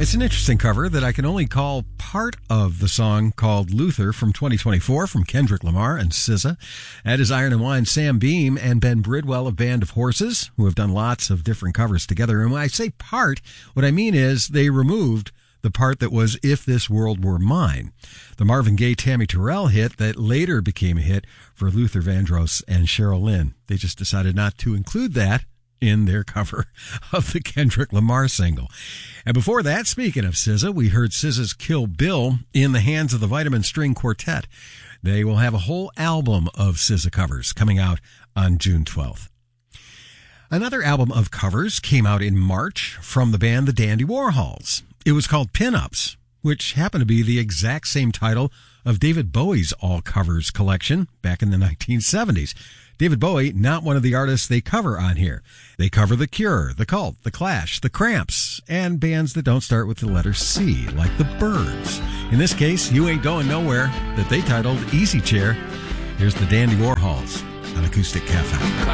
It's an interesting cover that I can only call part of the song called Luther from 2024 from Kendrick Lamar and SZA. That is Iron and Wine, Sam Beam, and Ben Bridwell of Band of Horses, who have done lots of different covers together. And when I say part, what I mean is they removed the part that was If This World Were Mine, the Marvin Gaye, Tammy Terrell hit that later became a hit for Luther Vandross and Cheryl Lynn. They just decided not to include that in their cover of the Kendrick Lamar single. And before that, speaking of SZA, we heard SZA's Kill Bill in the hands of the Vitamin String Quartet. They will have a whole album of SZA covers coming out on June 12th. Another album of covers came out in March from the band The Dandy Warhols. It was called Pin-Ups, which happened to be the exact same title of David Bowie's All Covers collection back in the 1970s. David Bowie, not one of the artists they cover on here. They cover The Cure, The Cult, The Clash, The Cramps, and bands that don't start with the letter C, like The Byrds. In this case, You Ain't Going Nowhere, that they titled Easy Chair. Here's the Dandy Warhols on Acoustic Cafe.